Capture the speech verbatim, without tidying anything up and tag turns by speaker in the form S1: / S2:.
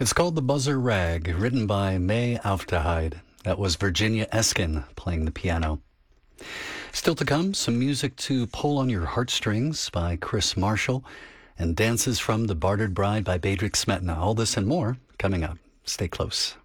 S1: It's called The Buzzer Rag, written by May Aufderheide. That was Virginia Eskin playing the piano. Still to come, some music to pull on your heartstrings by Chris Marshall and Dances from the Bartered Bride by Bedřich Smetana. All this and more coming up. Stay close.